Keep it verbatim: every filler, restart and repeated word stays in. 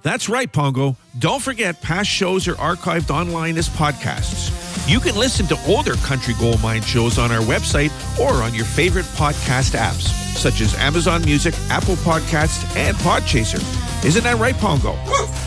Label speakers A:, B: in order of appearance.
A: That's right, Pongo. Don't forget, past shows are archived online as podcasts. You can listen to older Country Gold Mine shows on our website or on your favorite podcast apps, such as Amazon Music, Apple Podcasts, and Podchaser. Isn't that right, Pongo?